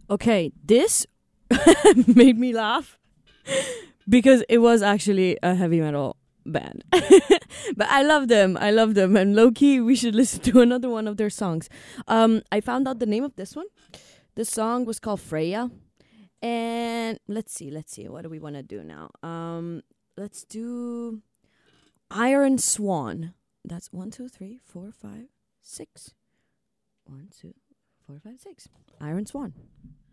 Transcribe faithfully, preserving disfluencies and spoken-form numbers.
Okay, this made me laugh because it was actually a heavy metal band. But I love them. I love them. And low key, we should listen to another one of their songs. Um, I found out the name of this one. This song was called Freya. And let's see, let's see. What do we want to do now? Um, let's do Iron Swan. That's one, two, three, four, five, six. One, two, four, five, six. Iron Swan.